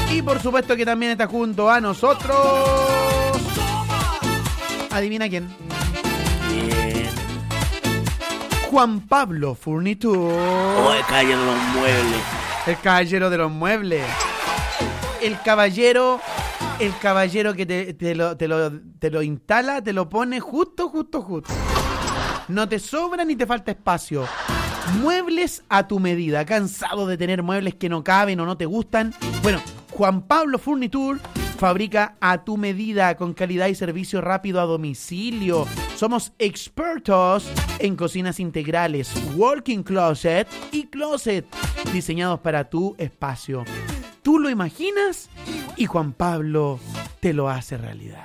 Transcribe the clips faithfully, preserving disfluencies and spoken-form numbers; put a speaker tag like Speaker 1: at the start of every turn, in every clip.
Speaker 1: Y por supuesto que también está junto a nosotros. ¿Adivina quién?
Speaker 2: Bien.
Speaker 1: Juan Pablo Furniture.
Speaker 2: Oh, el caballero de los muebles.
Speaker 1: El caballero de los muebles. El caballero, el caballero que te, te, lo, te, lo, te lo instala, te lo pone justo, justo, justo. No te sobra ni te falta espacio. Muebles a tu medida. ¿Cansado de tener muebles que no caben o no te gustan? Bueno, Juan Pablo Furniture fabrica a tu medida con calidad y servicio rápido a domicilio. Somos expertos en cocinas integrales, walk-in closet y closet diseñados para tu espacio. Tú lo imaginas y Juan Pablo te lo hace realidad.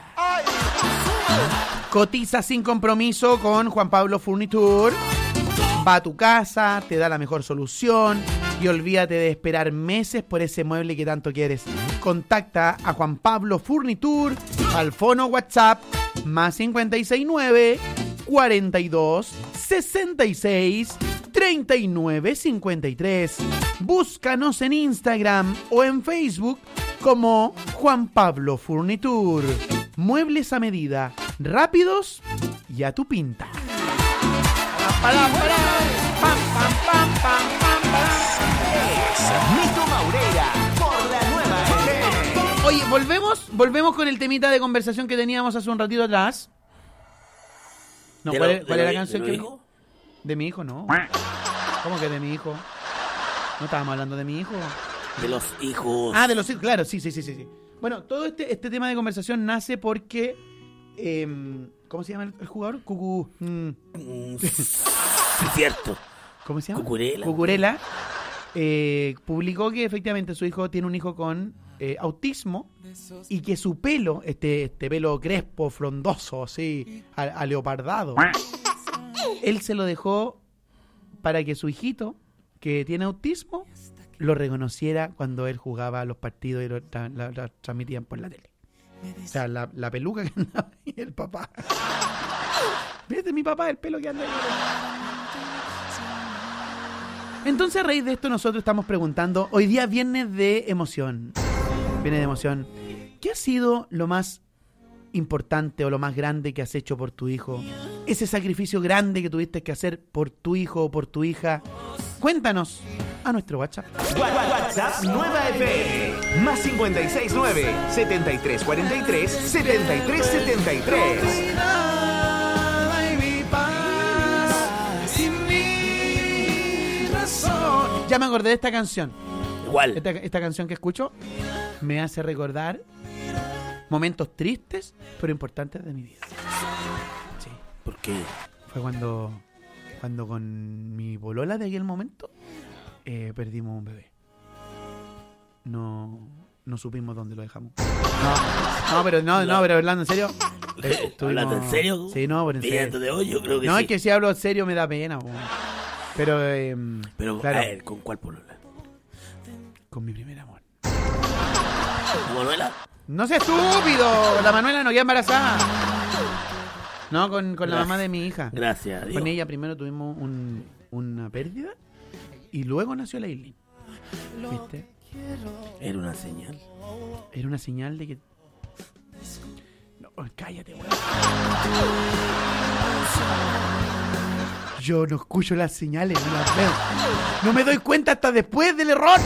Speaker 1: Cotiza sin compromiso con Juan Pablo Furniture. Va a tu casa, te da la mejor solución y olvídate de esperar meses por ese mueble que tanto quieres. Contacta a Juan Pablo Furniture al fono WhatsApp más cincuenta y seis nueve, cuarenta y dos, sesenta y seis, treinta y nueve, cincuenta y tres. Búscanos en Instagram o en Facebook como Juan Pablo Furniture. Muebles a medida, rápidos y a tu pinta.
Speaker 3: Mito Maureira por la nueva F M.
Speaker 1: Oye, volvemos, volvemos con el temita de conversación que teníamos hace un ratito atrás. No,
Speaker 2: ¿De
Speaker 1: ¿cuál,
Speaker 2: lo-
Speaker 1: es- cuál
Speaker 2: de
Speaker 1: es la
Speaker 2: lo-
Speaker 1: canción
Speaker 2: de lo
Speaker 1: que
Speaker 2: dijo?
Speaker 1: de mi hijo? No. ¿Cómo que de mi hijo? No estábamos hablando de mi hijo.
Speaker 2: De los hijos.
Speaker 1: Ah, de los hijos, claro, sí, sí, sí, sí. sí. Bueno, todo este, este tema de conversación nace porque eh, ¿cómo se llama el, el jugador? Cucu, mm,
Speaker 2: Mm, sí, cierto.
Speaker 1: ¿Cómo se llama?
Speaker 2: Cucurella.
Speaker 1: Cucurella eh, publicó que efectivamente su hijo tiene un hijo con eh, autismo y que su pelo, este, este pelo crespo, frondoso, así, a, a leopardado, él se lo dejó para que su hijito, que tiene autismo, lo reconociera cuando él jugaba a los partidos y lo, tra- la- la transmitían por la tele. O sea, la, la peluca que andaba ahí, el papá. ¿Ves de mi papá el pelo que anda ahí? Entonces, a raíz de esto, nosotros estamos preguntando, hoy día viernes de emoción. Viernes de emoción. ¿Qué ha sido lo más importante o lo más grande que has hecho por tu hijo? Ese sacrificio grande que tuviste que hacer por tu hijo o por tu hija. Cuéntanos a nuestro WhatsApp.
Speaker 3: WhatsApp Nueva F M. Más cincuenta y seis nueve, setenta y tres cuarenta y tres, setenta y tres setenta y tres.
Speaker 1: Ya me acordé de esta canción.
Speaker 2: Igual.
Speaker 1: Esta, esta canción que escucho me hace recordar momentos tristes, pero importantes de mi vida. Sí.
Speaker 2: ¿Por qué?
Speaker 1: Fue cuando, cuando con mi polola de aquel momento eh, perdimos un bebé. No, no supimos dónde lo dejamos. No, no, pero no, no, pero hablando en serio. eh, estuvimos-
Speaker 2: ¿Hablando en serio?
Speaker 1: Sí, no, pero en serio.
Speaker 2: Pillando de hoy, yo creo que
Speaker 1: No,
Speaker 2: sí.
Speaker 1: es que si hablo en serio me da pena. po. Pero, eh,
Speaker 2: Pero,
Speaker 1: claro,
Speaker 2: a ver, ¿con cuál polola?
Speaker 1: con mi primer amor.
Speaker 2: ¿Con Manuela?
Speaker 1: No seas estúpido, la Manuela no queda embarazada. No, con, con la
Speaker 2: Gracias.
Speaker 1: mamá de mi hija.
Speaker 2: Gracias a Dios.
Speaker 1: Con ella primero tuvimos un, una pérdida y luego nació la Aileen. ¿Viste?
Speaker 2: Era una señal.
Speaker 1: Era una señal de que... No, cállate, weón. Yo no escucho las señales, no las veo. No me doy cuenta hasta después del error.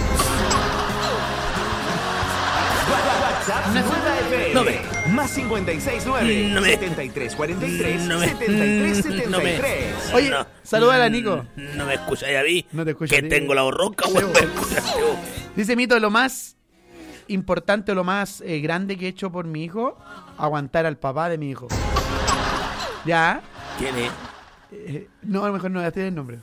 Speaker 3: WhatsApp Nueva F M.
Speaker 2: No me-
Speaker 3: Más cincuenta y seis nueve,
Speaker 2: No me-
Speaker 3: setenta y tres cuarenta y tres,
Speaker 2: No me-
Speaker 3: setenta y tres setenta
Speaker 2: no
Speaker 3: y
Speaker 2: me-
Speaker 3: tres.
Speaker 1: Oye,
Speaker 2: No.
Speaker 1: salúdala a Nico.
Speaker 2: No me escucháis a mí.
Speaker 1: No te escucho
Speaker 2: Que
Speaker 1: a ti.
Speaker 2: tengo la borroca,
Speaker 1: Sí,
Speaker 2: weón.
Speaker 1: weón.
Speaker 2: Me escuchaste vos.
Speaker 1: Dice Mito, lo más importante o lo más eh, grande que he hecho por mi hijo, aguantar al papá de mi hijo. ¿Ya?
Speaker 2: ¿Quién es?
Speaker 1: Eh, no, a lo mejor no voy a tener el nombre.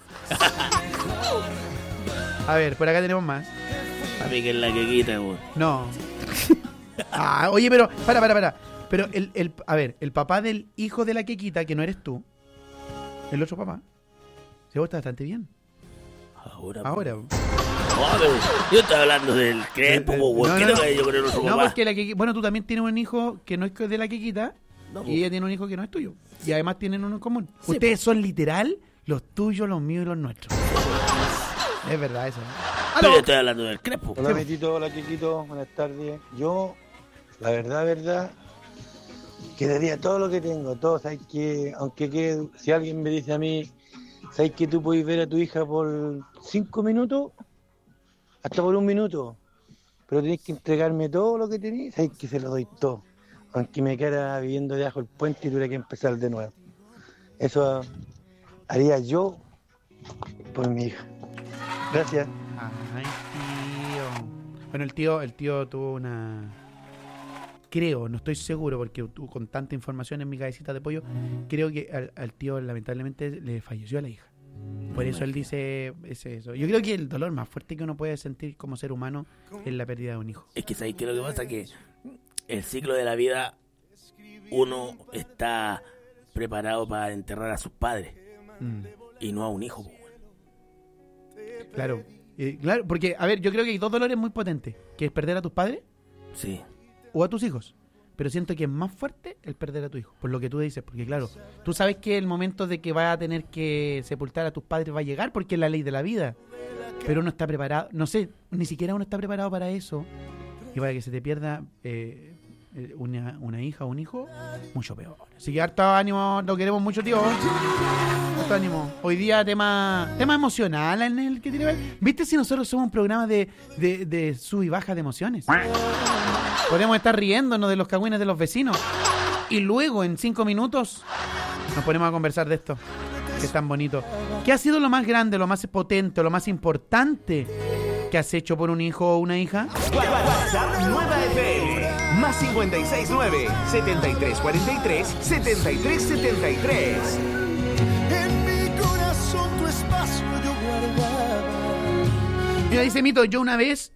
Speaker 1: A ver, por acá tenemos más.
Speaker 2: Papi, que es la que quita, weón.
Speaker 1: No. Ah, oye, pero, para, para, para. Pero el, el, a ver, el papá del hijo de la quequita, que no eres tú, el otro papá, se está bastante bien.
Speaker 2: Ahora.
Speaker 1: Ahora.
Speaker 2: No, pero yo estaba hablando del crepo,
Speaker 1: Eh, eh,
Speaker 2: weón.
Speaker 1: no,
Speaker 2: ¿Qué
Speaker 1: no,
Speaker 2: no, yo creo que no
Speaker 1: No,
Speaker 2: papá?
Speaker 1: porque la quequita, bueno, tú también tienes un hijo que no es de la quequita
Speaker 2: No,
Speaker 1: y ella tiene un hijo que no es tuyo. Y además tienen uno en común.
Speaker 2: Sí,
Speaker 1: Ustedes son literal los tuyos, los míos y los nuestros. Es verdad eso. ¿no?
Speaker 2: Yo le estoy hablando del Crespo.
Speaker 4: Hola, Metito, hola, Chiquito, buenas tardes. Yo, la verdad, verdad, que daría todo lo que tengo, todo, ¿sabes que aunque quede, si alguien me dice a mí, ¿sabes que tú puedes ver a tu hija por cinco minutos? Hasta por un minuto. Pero tenés que entregarme todo lo que tenés, ¿sabes que se lo doy todo? Aunque me quedara viviendo debajo del puente y tuviera que empezar de nuevo. Eso haría yo por mi hija. Gracias.
Speaker 1: Ay, tío. Bueno, el tío, el tío tuvo una... Creo, no estoy seguro, porque tú, con tanta información en mi cabecita de pollo, creo que al, al tío lamentablemente le falleció a la hija. Por eso él dice ese, eso. Yo creo que el dolor más fuerte que uno puede sentir como ser humano es la pérdida de un hijo.
Speaker 2: Es que ¿sabes qué es lo que pasa? Que el ciclo de la vida, uno está preparado para enterrar a sus padres mm. y no a un hijo.
Speaker 1: Claro, eh, claro, porque, a ver, yo creo que hay dos dolores muy potentes, que es perder a tus padres
Speaker 2: sí.
Speaker 1: o a tus hijos. Pero siento que es más fuerte el perder a tu hijo, por lo que tú dices, porque claro, tú sabes que el momento de que vas a tener que sepultar a tus padres va a llegar porque es la ley de la vida, pero uno está preparado, no sé, ni siquiera uno está preparado para eso, y para que se te pierda eh, una, una hija o un hijo, mucho peor. Así que harto ánimo, lo queremos mucho, tío. Harto ánimo. Hoy día tema tema emocional en el que tiene que ver. ¿Viste si nosotros somos un programa de, de, de sub y baja de emociones? Podemos estar riéndonos de los cagüines de los vecinos y luego en cinco minutos nos ponemos a conversar de esto, que es tan bonito. ¿Qué ha sido lo más grande, lo más potente, lo más importante que has hecho por un hijo o una hija?
Speaker 3: WhatsApp Nueva F M, más cincuenta y seis nueve, setenta y tres cuarenta y tres, setenta y tres setenta y tres.
Speaker 5: En mi corazón tu espacio yo guardaba.
Speaker 1: Mira, dice Mito, yo una vez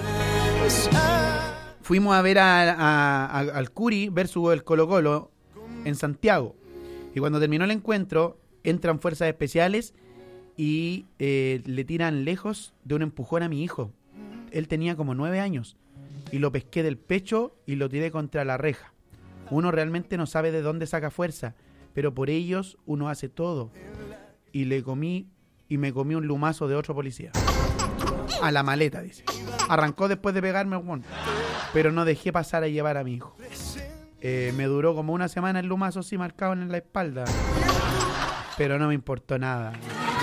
Speaker 1: fuimos a ver a, a, a, al Curi versus el Colo Colo en Santiago. Y cuando terminó el encuentro, entran fuerzas especiales y eh, le tiran lejos de un empujón a mi hijo. Él tenía como nueve años. Y lo pesqué del pecho y lo tiré contra la reja. Uno realmente no sabe de dónde saca fuerza, pero por ellos uno hace todo. Y le comí, y me comí un lumazo de otro policía. A la maleta, dice. Arrancó después de pegarme, bueno, pero no dejé pasar a llevar a mi hijo. Eh, me duró como una semana el lumazo así marcado en la espalda. Pero no me importó nada.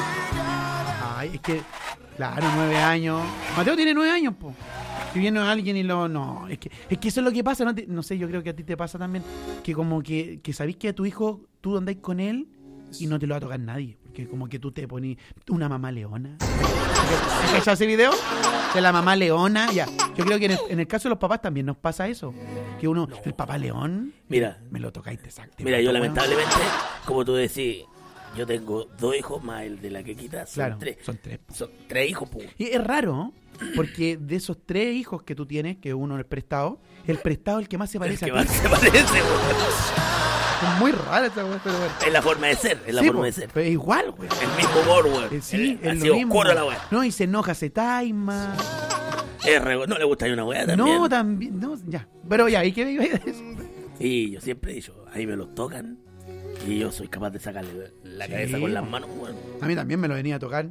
Speaker 1: Ay, es que, claro, nueve años. Mateo tiene nueve años, po. Si viene alguien y lo... No, es que, es que eso es lo que pasa. No, te, no sé, yo creo que a ti te pasa también. Que como que, que sabís que a tu hijo, tú andáis con él y no te lo va a tocar nadie. Porque como que tú te ponís una mamá leona. ¿Has hecho ese video? De la mamá leona. Ya, yo creo que en el, en el caso de los papás también nos pasa eso. Que uno, no. El papá león,
Speaker 2: mira,
Speaker 1: me lo toca y te saca.
Speaker 2: Mira, yo lamentablemente, como tú decís, yo tengo dos hijos más el de la quequita. Son
Speaker 1: claro,
Speaker 2: tres.
Speaker 1: Son tres.
Speaker 2: Son tres hijos, pues.
Speaker 1: Y es raro, ¿no? Porque de esos tres hijos que tú tienes, que uno es prestado, el prestado es el que más se parece
Speaker 2: el que
Speaker 1: a
Speaker 2: ti.
Speaker 1: ti.
Speaker 2: Se parece, güey.
Speaker 1: Es muy raro esta güey, pero bueno.
Speaker 2: Es la forma de ser, es la
Speaker 1: sí,
Speaker 2: forma
Speaker 1: po,
Speaker 2: de ser.
Speaker 1: Pero es igual, güey.
Speaker 2: El mismo humor, güey.
Speaker 1: Eh, sí,
Speaker 2: el,
Speaker 1: es
Speaker 2: así
Speaker 1: lo mismo.
Speaker 2: oscuro la güey.
Speaker 1: No, y se enoja, se taima.
Speaker 2: Es re... No le gusta ni una güey también.
Speaker 1: No, también, no, ya. Pero ya, ¿y qué iba a decir?
Speaker 2: Y yo siempre he dicho, ahí me los tocan y yo soy capaz de sacarle la sí. cabeza con las manos, güey.
Speaker 1: A mí también me lo venía a tocar.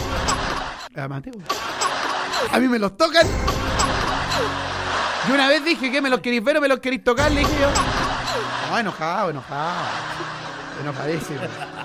Speaker 1: A Mateo. A mí me los tocan. Yo una vez dije que me los queréis ver o me los queréis tocar, le dije yo. No, enojado, enojado. Enojadísimo.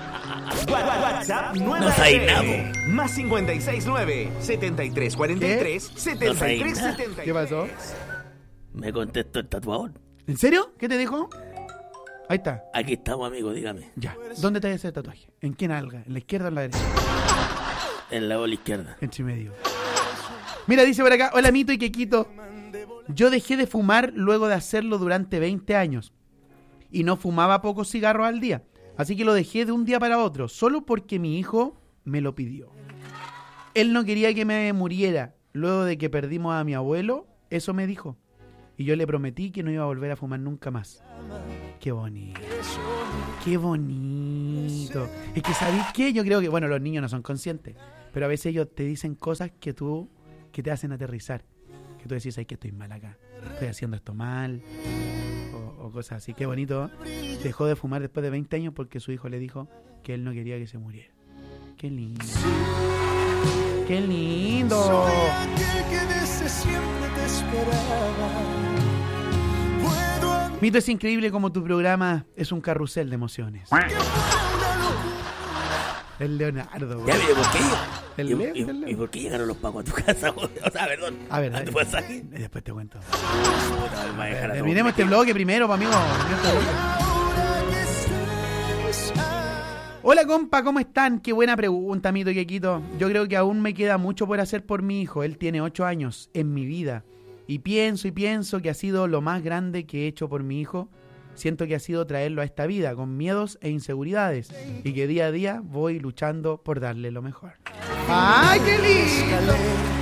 Speaker 3: WhatsApp Nueva F M, más cincuenta y seis nueve, setenta y tres cuarenta y tres, setenta y tres setenta y tres.
Speaker 1: ¿Qué pasó?
Speaker 2: Me contestó el tatuador.
Speaker 1: ¿En serio? ¿Qué te dijo? Ahí está.
Speaker 2: Aquí estamos, amigo, dígame.
Speaker 1: Ya. ¿Dónde te hay ese tatuaje? ¿En qué nalga? ¿En la izquierda o en la derecha?
Speaker 2: En la ola izquierda.
Speaker 1: Entre medio. Mira, dice por acá, hola Mito y Quequito. Yo dejé de fumar luego de hacerlo durante veinte años. Y no fumaba pocos cigarros al día. Así que lo dejé de un día para otro, solo porque mi hijo me lo pidió. Él no quería que me muriera. Luego de que perdimos a mi abuelo, eso me dijo. Y yo le prometí que no iba a volver a fumar nunca más. Qué bonito. Qué bonito. Es que, ¿sabéis qué? Yo creo que, bueno, los niños no son conscientes, pero a veces ellos te dicen cosas que tú, que te hacen aterrizar. Que tú decís, ay, que estoy mal acá. Estoy haciendo esto mal. O, o cosas así. Qué bonito. Dejó de fumar después de veinte años porque su hijo le dijo que él no quería que se muriera. Qué lindo. ¡Qué lindo!
Speaker 5: Soy aquel que desde siempre te esperaba. Puedo
Speaker 1: Mito, es increíble como tu programa es un carrusel de emociones. El Leonardo,
Speaker 2: Ya,
Speaker 1: güey.
Speaker 2: mire, ¿por qué?
Speaker 1: El
Speaker 2: ¿Y,
Speaker 1: Leo,
Speaker 2: y-
Speaker 1: el Leo.
Speaker 2: ¿Y por qué llegaron los pacos a tu casa, güey? O sea, perdón.
Speaker 1: A ver,
Speaker 2: ¿A tu
Speaker 1: eh,
Speaker 2: pasaje?
Speaker 1: eh, después te cuento.
Speaker 2: Puta, me va a dejar a todos
Speaker 1: Terminemos este bloque primero, pa' amigo. Hola, compa, ¿cómo están? Qué buena pregunta, Mito y Quequito. Yo creo que aún me queda mucho por hacer por mi hijo. Él tiene ocho años en mi vida. Y pienso y pienso que ha sido lo más grande que he hecho por mi hijo. Siento que ha sido traerlo a esta vida con miedos e inseguridades. Y que día a día voy luchando por darle lo mejor. ¡Ay, qué lindo!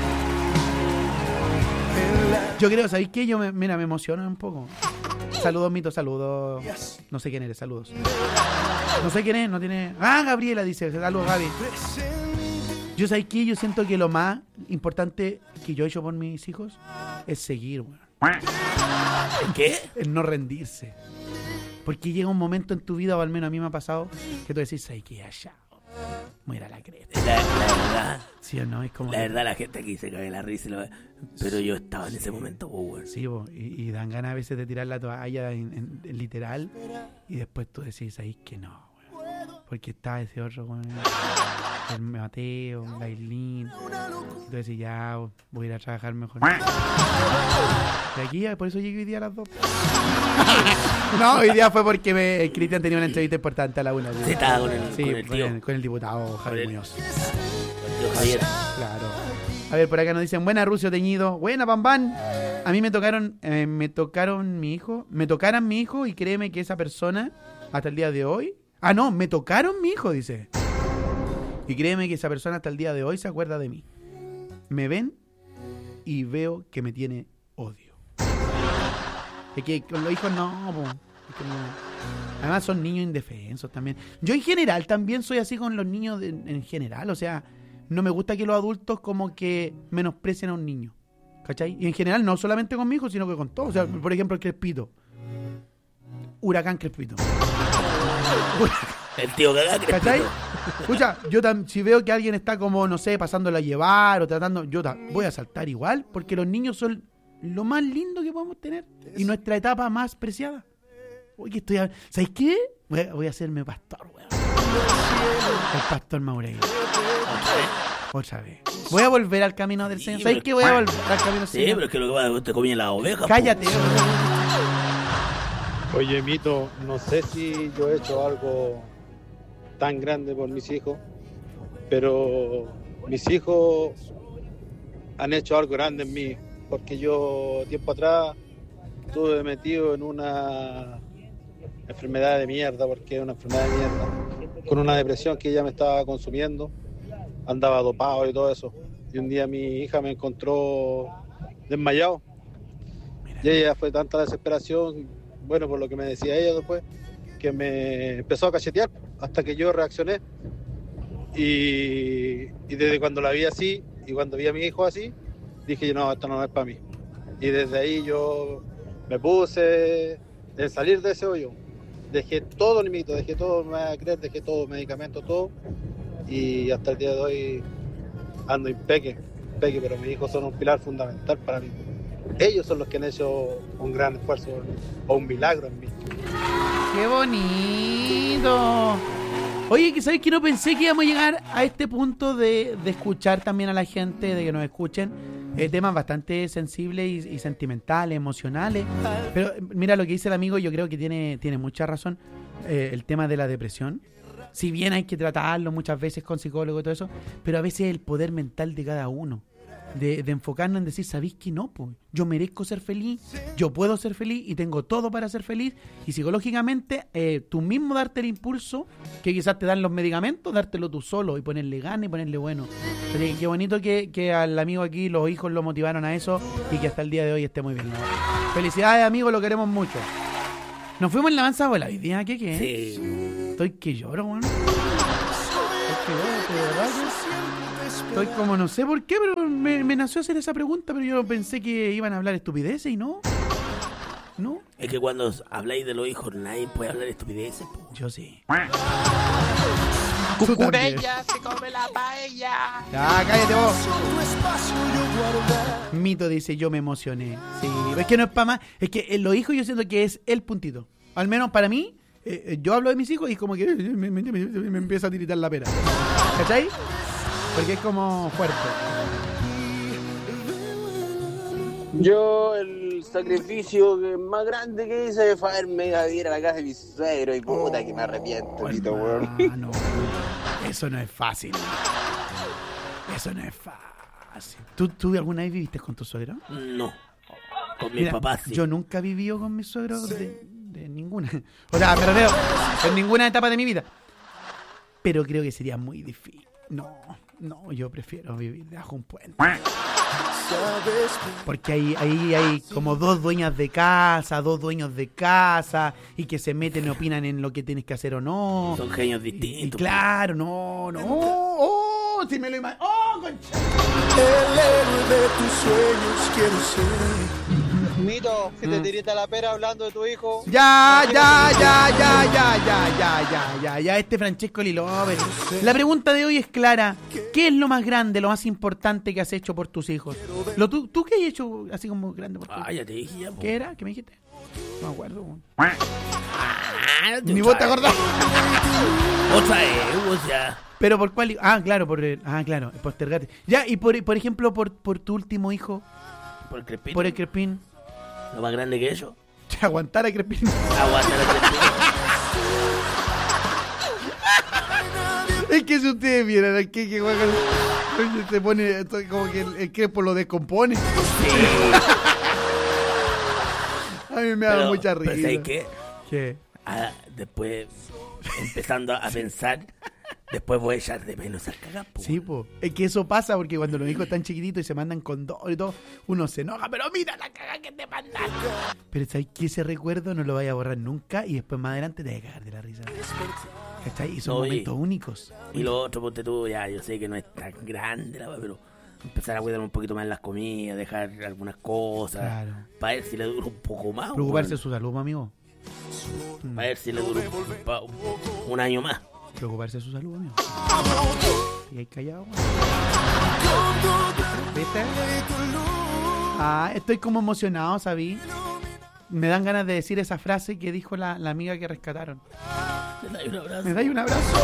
Speaker 1: Yo creo, ¿sabéis qué? Yo me, mira, me emociono un poco. Saludos, Mito, saludos. No sé quién eres, saludos. No sé quién es, no tiene... Ah, Gabriela dice, saludos, Gaby. Yo, ¿sabéis qué? Yo siento que lo más importante que yo he hecho por mis hijos es seguir, weón.
Speaker 2: ¿Qué?
Speaker 1: Es no rendirse. Porque llega un momento en tu vida, o al menos a mí me ha pasado, que tú decís, ay, que allá, voy a ir a la cresta.
Speaker 2: La, la verdad,
Speaker 1: ¿Sí o no? Es como...
Speaker 2: la verdad, la gente aquí se cae de la risa. y lo- Pero yo estaba en ese momento, pues, güey.
Speaker 1: Sí, bo, y, y dan ganas a veces de tirar la toalla en, en- en literal, y después tú decís, ahí que no, weón. Porque está ese otro, weón. El Mateo, la Islín. Y tú decís, ya, voy a ir a trabajar mejor. De aquí, por eso llegué hoy día a las dos. No, hoy día fue porque me, el Cristian tenía una entrevista importante a la una.
Speaker 2: Sí, estaba con el,
Speaker 1: Sí,
Speaker 2: con el
Speaker 1: con
Speaker 2: tío.
Speaker 1: el, con el diputado Javier
Speaker 2: Con el-
Speaker 1: Muñoz.
Speaker 2: Con el tío Javier.
Speaker 1: Claro. A ver, por acá nos dicen, buena Rucio Teñido, buena Pambán. A mí me tocaron, eh, me tocaron mi hijo, me tocaran mi hijo y créeme que esa persona, hasta el día de hoy, ah no, me tocaron mi hijo, dice. Y créeme que esa persona hasta el día de hoy se acuerda de mí. Me ven y veo que me tiene odio. Es que con los hijos no, po. Es que no. Además son niños indefensos también. Yo en general también soy así con los niños de- en general, o sea... No me gusta que los adultos como que menosprecien a un niño. ¿Cachai? Y en general, no solamente con mi hijo, sino que con todos. O sea, por ejemplo, el Crespito. Huracán Crespito.
Speaker 2: El tío cagá,
Speaker 1: ¿Cachai? Escucha, yo tam- si veo que alguien está como, no sé, pasándola a llevar o tratando, yo ta- voy a saltar igual, porque los niños son lo más lindo que podemos tener. Y nuestra etapa más preciada. Oye, estoy a... ¿Sabes qué? Voy a, voy a hacerme pastor, weón. El pastor Maureira. Otra vez. Voy a volver al camino del
Speaker 2: Sí,
Speaker 1: Señor. ¿Sabes
Speaker 2: pero-
Speaker 1: qué? Voy a volver al camino del
Speaker 2: Sí,
Speaker 1: Señor.
Speaker 2: pero es que lo que pasa es que te comían las ovejas.
Speaker 1: Cállate.
Speaker 6: Oye, Mito, no sé si yo he hecho algo tan grande por mis hijos, pero mis hijos han hecho algo grande en mí, porque yo tiempo atrás estuve metido en una enfermedad de mierda, porque es una enfermedad de mierda, con una depresión que ya me estaba consumiendo, andaba dopado y todo eso. Y un día mi hija me encontró desmayado. Y ella fue tanta la desesperación, bueno, por lo que me decía ella después, que me empezó a cachetear hasta que yo reaccioné. Y, y desde cuando la vi así, y cuando vi a mi hijo así, dije, no, esto no es para mí. Y desde ahí yo me puse en salir de ese hoyo. Dejé todo el mito, dejé todo, me va a creer, dejé todo, medicamento, todo. Y hasta el día de hoy ando impeque, impeque, pero mis hijos son un pilar fundamental para mí. Ellos son los que han hecho un gran esfuerzo o un milagro en mí.
Speaker 1: ¡Qué bonito! Oye, que ¿sabes que no pensé que íbamos a llegar a este punto de, de escuchar también a la gente, de que nos escuchen eh, temas bastante sensibles y, y sentimentales, emocionales? Pero eh, mira lo que dice el amigo, yo creo que tiene, tiene mucha razón. Eh, el tema de la depresión. Si bien hay que tratarlo muchas veces con psicólogos y todo eso, pero a veces el poder mental de cada uno. De, de enfocarnos en decir, ¿sabéis que no? Pues yo merezco ser feliz, yo puedo ser feliz y tengo todo para ser feliz. Y psicológicamente, eh, tú mismo darte el impulso que quizás te dan los medicamentos, dártelo tú solo y ponerle ganas y ponerle bueno. Así que qué bonito que, que al amigo aquí los hijos lo motivaron a eso y que hasta el día de hoy esté muy bien, ¿no? Felicidades, amigo, lo queremos mucho. Nos fuimos en la avanza abuela hoy día, ¿qué qué?
Speaker 2: Sí.
Speaker 1: Estoy que lloro, weón. Estoy que lloro, de verdad que- Estoy como, no sé por qué, pero me, me nació hacer esa pregunta, pero yo pensé que iban a hablar estupideces y no. ¿No?
Speaker 2: Es que cuando habláis de los hijos, nadie puede hablar estupideces, po.
Speaker 1: Yo sí.
Speaker 7: Cucurella se come la paella.
Speaker 1: Ya, cállate vos.
Speaker 5: Tu espacio yo guardar.
Speaker 1: Mito dice, yo me emocioné. Sí, es que no es para más. Es que eh, los hijos yo siento que es el puntito. Al menos para mí, eh, eh, yo hablo de mis hijos y como que eh, me, me, me, me empieza a tiritar la pera. ¿Cachai? Porque es como fuerte.
Speaker 8: Yo el sacrificio que más grande que hice fue haberme ido a vivir a la casa de mi suegro y puta que me arrepiento,
Speaker 1: Oh,
Speaker 8: Tito, weón.
Speaker 1: hermano, eso no es fácil. Eso no es fácil. ¿Tú, ¿Tú alguna vez viviste con tu suegro?
Speaker 2: No. Con mis
Speaker 1: Mira,
Speaker 2: papás sí.
Speaker 1: yo nunca he vivido con mi suegro de, de ninguna. O sea, pero veo, en ninguna etapa de mi vida. Pero creo que sería muy difícil. No, no, yo prefiero vivir debajo un puente. Porque ahí, ahí hay como dos dueñas de casa, dos dueños de casa, y que se meten y opinan en lo que tienes que hacer o no.
Speaker 2: Son genios
Speaker 1: Y,
Speaker 2: distintos.
Speaker 1: claro, no, no. Oh, oh, si me lo imagino. Oh, concha.
Speaker 5: El héroe de tus sueños quiero ser.
Speaker 9: Mito, si te tirita la pera hablando de tu hijo.
Speaker 1: Ya, ya, ya, ya, ya, ya, ya, ya, ya, ya, este Francesco Lilover. La pregunta de hoy es clara. ¿Qué es lo más grande, lo más importante que has hecho por tus hijos? Lo, ¿tú, ¿Tú qué has hecho así como grande por tus hijos?
Speaker 2: Ah, ya te dije ya, po.
Speaker 1: ¿Qué era? ¿Qué me dijiste? No me acuerdo. weón.
Speaker 2: Ah,
Speaker 1: Ni vos te acordás.
Speaker 2: Otra vez, o sea.
Speaker 1: Pero por cuál. Ah, claro, por el. Ah, claro, el postergate. Ya, y por, por ejemplo, por, por tu último hijo,
Speaker 2: Por el Crespín.
Speaker 1: por el Crespín.
Speaker 2: Lo más grande que eso.
Speaker 1: Aguantar a Crespín.
Speaker 2: Aguanta el Crespín.
Speaker 1: Es que si ustedes vieran aquí que juegan, oye, se pone esto como que el, el Crespo lo descompone. A mí me da
Speaker 2: Pero-
Speaker 1: mucha
Speaker 2: pero
Speaker 1: risa.
Speaker 2: ¿sabes qué?
Speaker 1: ¿Qué?
Speaker 2: Ah, después, empezando a pensar, después voy a echar de menos al cagapo.
Speaker 1: Sí, po. Es que eso pasa porque cuando los hijos están chiquititos y se mandan con dos y todo, uno se enoja, pero mira la caga que te mandan. Pero ¿sabes qué? Ese recuerdo no lo vaya a borrar nunca y después más adelante te vas a cagar de la risa. ¿Cachai? Y son
Speaker 2: Oye.
Speaker 1: momentos únicos.
Speaker 2: Y lo otro, ponte tú, ya, yo sé que no es tan grande la wea, pero empezar a cuidar un poquito más las comidas, dejar algunas cosas,
Speaker 1: Claro.
Speaker 2: para ver si le dura un poco más.
Speaker 1: Preocuparse de
Speaker 2: weón.
Speaker 1: su salud, amigo.
Speaker 2: Para ver si le dura un, pa- un año más.
Speaker 1: Preocuparse de su salud, amigo. Y ahí callado, weón. ¿Viste? Ah, estoy como emocionado, ¿sabí? Me dan ganas de decir esa frase que dijo la, la amiga que rescataron.
Speaker 2: Le doy un abrazo.
Speaker 1: ¿Me dais un abrazo?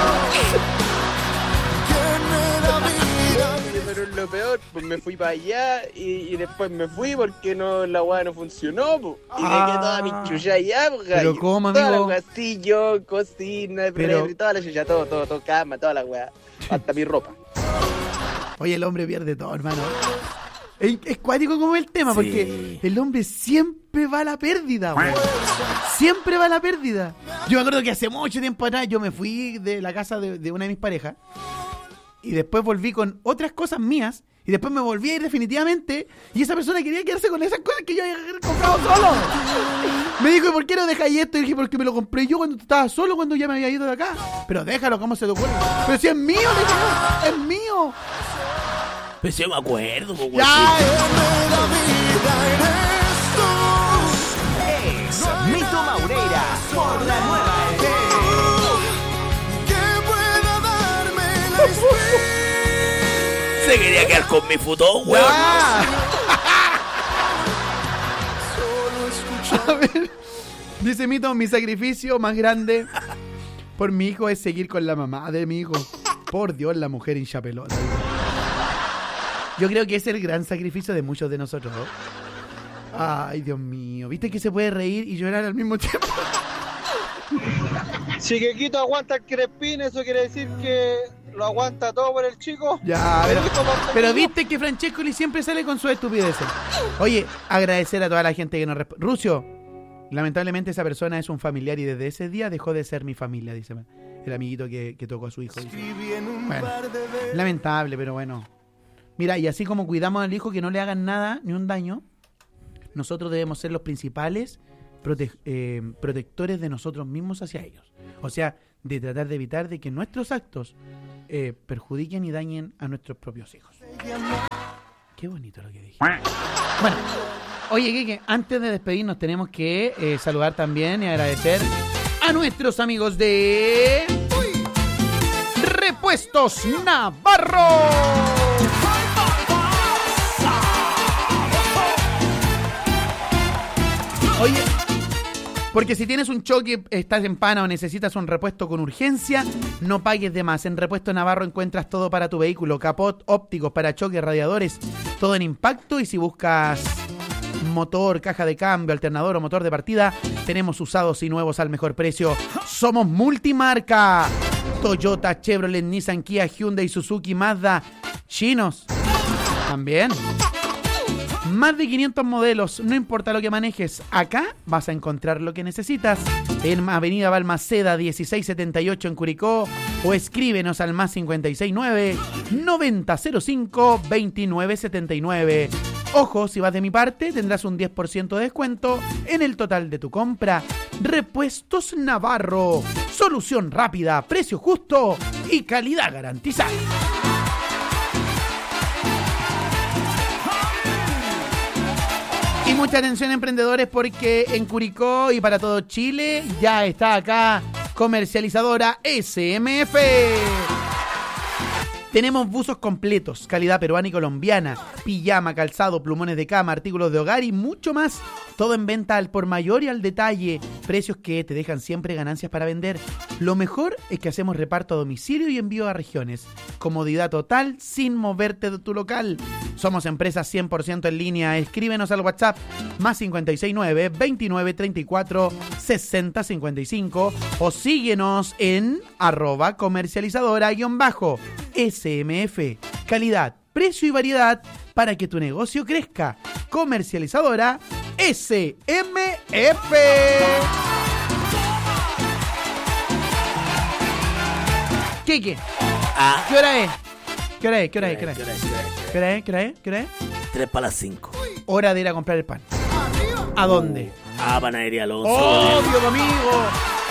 Speaker 8: Pero lo peor, pues me fui para allá y, y después me fui porque no la weá no funcionó, pues. Y
Speaker 1: Ah.
Speaker 8: dejé toda mi chucha allá, pues,
Speaker 1: Pero
Speaker 8: gallo.
Speaker 1: ¿cómo,
Speaker 8: Toda
Speaker 1: amigo?
Speaker 8: la weá, sillo, cocina,
Speaker 1: Pero-
Speaker 8: refri, toda la chucha, todo, todo, todo, cama, toda la weá. Hasta mi ropa.
Speaker 1: Oye, el hombre pierde todo, hermano. Es, es cuático como el tema,
Speaker 2: Sí.
Speaker 1: porque el hombre siempre va a la pérdida, güey. Siempre va a la pérdida. Yo me acuerdo que hace mucho tiempo atrás yo me fui de la casa de, de una de mis parejas y después volví con otras cosas mías y después me volví a ir definitivamente y esa persona quería quedarse con esas cosas que yo había comprado solo. Me dijo, ¿y por qué no dejáis esto? Y dije, porque me lo compré yo cuando estaba solo, cuando ya me había ido de acá. Pero déjalo, ¿cómo se te ocurre? Pero si es mío, le dije yo, es mío.
Speaker 2: Pero si yo me acuerdo, pues,
Speaker 1: Ya,
Speaker 3: Es Mito Maureira por la nueva E P.
Speaker 5: Que pueda darme la esperanza.
Speaker 2: Se quería quedar con mi futón, weón.
Speaker 1: ya. A ver, dice Mito, mi sacrificio más grande por mi hijo es seguir con la mamá de mi hijo. Por Dios, la mujer hincha pelota. Yo creo que es el gran sacrificio de muchos de nosotros, ¿no? Ay, Dios mío. ¿Viste que se puede reír y llorar al mismo tiempo?
Speaker 9: Si Quequito aguanta el Crespín, eso quiere decir que lo aguanta todo por el chico.
Speaker 1: Ya, pero,
Speaker 9: Quequito por
Speaker 1: pero
Speaker 9: Quequito.
Speaker 1: viste que Francescoli siempre sale con sus estupideces. Oye, agradecer a toda la gente que nos responde. Rucio, lamentablemente esa persona es un familiar y desde ese día dejó de ser mi familia, dice el amiguito que, que tocó a su hijo. Dice. Bueno, lamentable, pero bueno. Mira, y así como cuidamos al hijo que no le hagan nada, ni un daño, nosotros debemos ser los principales prote- eh, protectores de nosotros mismos hacia ellos. O sea, de tratar de evitar de que nuestros actos eh, perjudiquen y dañen a nuestros propios hijos. Qué bonito lo que dije. Bueno, oye, Kike, antes de despedirnos tenemos que eh, saludar también y agradecer a nuestros amigos de... Repuestos Navarro. Oye, porque si tienes un choque, estás en pana o necesitas un repuesto con urgencia, no pagues de más. En Repuesto Navarro encuentras todo para tu vehículo: capot, ópticos, parachoques, radiadores, todo en impacto. Y si buscas motor, caja de cambio, alternador o motor de partida, tenemos usados y nuevos al mejor precio. Somos multimarca: Toyota, Chevrolet, Nissan, Kia, Hyundai, Suzuki, Mazda. Chinos también. Más de quinientos modelos, no importa lo que manejes, acá vas a encontrar lo que necesitas. En Avenida Balmaceda dieciséis setenta y ocho en Curicó, o escríbenos al más cincuenta y seis nueve, noventa cero cinco, veintinueve setenta y nueve. Ojo, si vas de mi parte, tendrás un diez por ciento de descuento en el total de tu compra. Repuestos Navarro, solución rápida, precio justo y calidad garantizada. Y mucha atención, emprendedores, porque en Curicó y para todo Chile ya está acá Comercializadora S M F. Tenemos buzos completos, calidad peruana y colombiana, pijama, calzado, plumones de cama, artículos de hogar y mucho más. Todo en venta al por mayor y al detalle. Precios que te dejan siempre ganancias para vender. Lo mejor es que hacemos reparto a domicilio y envío a regiones. Comodidad total sin moverte de tu local. Somos empresas cien por ciento en línea. Escríbenos al WhatsApp más cincuenta y seis nueve, veintinueve treinta y cuatro, sesenta cincuenta y cinco o síguenos en arroba comercializadora guión bajo S M F. Calidad, precio y variedad para que tu negocio crezca. Comercializadora S M F. Kike,
Speaker 2: Ah,
Speaker 1: ¿qué hora es? ¿Qué hora es? ¿Qué hora es? ¿Qué
Speaker 2: ¿qué
Speaker 1: hora
Speaker 2: hora
Speaker 1: es?
Speaker 2: es? ¿Qué hora es?
Speaker 1: ¿Qué hora es? ¿Qué hora es? ¿Qué hora es?
Speaker 2: Tres para las cinco.
Speaker 1: Hora de ir a comprar el pan. ¿A dónde?
Speaker 2: Ah, Panadería Alonso.
Speaker 1: Obvio, amigo.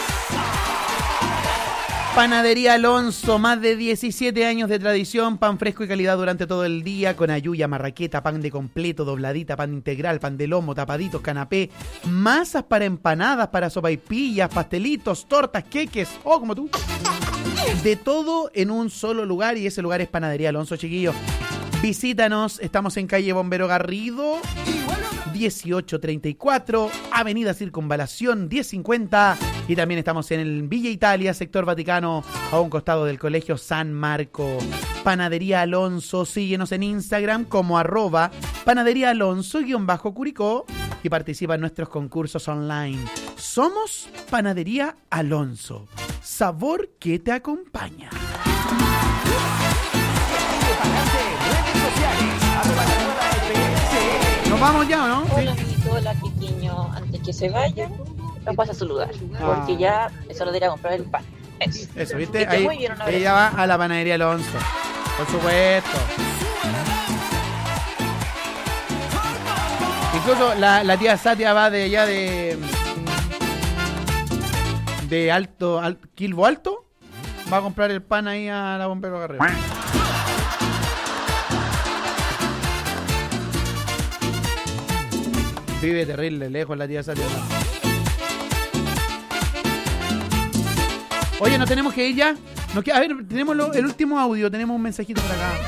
Speaker 1: Panadería Alonso, más de diecisiete años de tradición, pan fresco y calidad durante todo el día, con ayuya, marraqueta, pan de completo, dobladita, pan integral, pan de lomo, tapaditos, canapé, masas para empanadas, para sopaipillas, pastelitos, tortas, queques, oh, como tú. De todo en un solo lugar, y ese lugar es Panadería Alonso, chiquillos. Visítanos, estamos en calle Bombero Garrido, dieciocho treinta y cuatro, Avenida Circunvalación diez cincuenta, y también estamos en el Villa Italia, sector Vaticano, a un costado del Colegio San Marco. Panadería Alonso, síguenos en Instagram como arroba Panadería Alonso-Curicó y participa en nuestros concursos online. Somos Panadería Alonso, sabor que te acompaña. ¿Nos vamos ya o no?
Speaker 10: Hola, amiguito, hola, pequeño. Antes que se vayan, nos pasa a saludar. Porque ya es hora de ir a comprar el pan. Eso,
Speaker 1: Eso, ¿viste?
Speaker 10: Que esté
Speaker 1: Ahí
Speaker 10: muy bien, un abrazo.
Speaker 1: ella va a la Panadería Alonso. Por supuesto. Incluso la, la tía Satia va de allá de... De Alto... Al, Quilbo Alto. Va a comprar el pan ahí a la Bombero Garrido. Vive terrible lejos la tía Satia. Oye, ¿no tenemos que ir ya? Nos queda- a ver, tenemos lo- el último audio. Tenemos un mensajito por acá.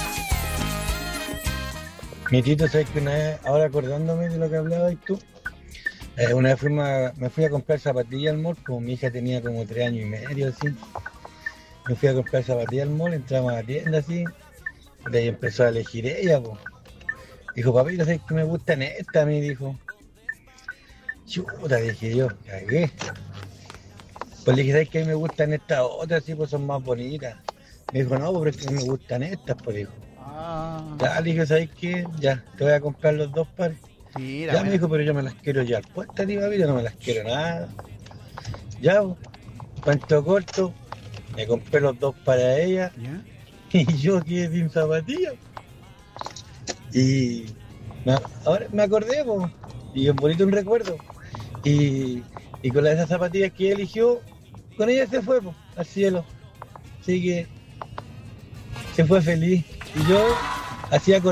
Speaker 4: Mi tito, ¿sabes que una vez, ahora acordándome de lo que hablabas tú, eh, una vez fuimos a- me fui a comprar zapatillas al mall, como mi hija tenía como tres años y medio, así. Me fui a comprar zapatillas al mall, entramos a la tienda, así, de ahí empezó a elegir ella, pues. Dijo, papito, ¿sabes que me gustan estas? Me dijo. Chuta, dije yo, cagué. Pues le dije, ¿sabes que a mí me gustan estas otras? Sí, pues son más bonitas. Me dijo, no, pero es que me gustan estas, pues dijo.
Speaker 1: Ah,
Speaker 4: Ya, le dije, ¿sabes qué? Ya, te voy a comprar los dos pares.
Speaker 1: mira,
Speaker 4: Ya me
Speaker 1: mira.
Speaker 4: dijo, pero yo me las quiero ya puestas, tío, papito, no me las quiero nada. Ya, pues, cuento corto, me compré los dos para ella
Speaker 1: ¿Ya?
Speaker 4: y yo quedé sin zapatillas. Y me- ahora me acordé, pues, y es bonito un recuerdo. Y, y con las esas zapatillas que eligió, con ella se fue, pues, al cielo. Así que se fue feliz. Y yo hacía